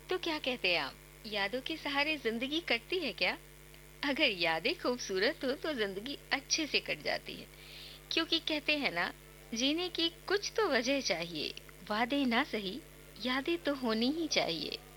तो क्या कहते हैं आप, यादों के सहारे जिंदगी कटती है क्या? अगर यादें खूबसूरत हो तो जिंदगी अच्छे से कट जाती है। क्योंकि कहते हैं ना, जीने की कुछ तो वजह चाहिए। वादे ना सही, यादें तो होनी ही चाहिए।